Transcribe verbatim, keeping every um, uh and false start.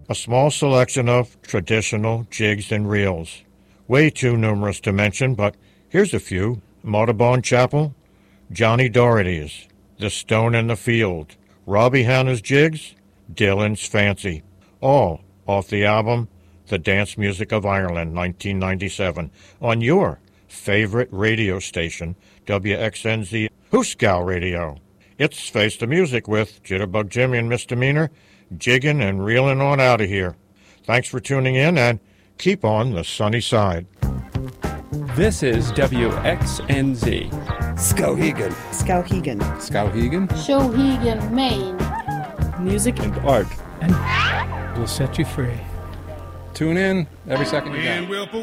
A small selection of traditional jigs and reels. Way too numerous to mention, but here's a few. Maudubon Chapel, Johnny Doherty's, The Stone in the Field, Robbie Hanna's Jigs, Dylan's Fancy, all off the album The Dance Music of Ireland, nineteen ninety-seven, on your favorite radio station, W X N Z Hooskow Radio. It's Face the Music with Jitterbug Jimmy and Misdemeanor, jigging and reeling on out of here. Thanks for tuning in, and keep on the sunny side. This is W X N Z. Skowhegan. Skowhegan. Skowhegan. Skowhegan, Maine. Music And art. and will set you free. Tune in every second you got.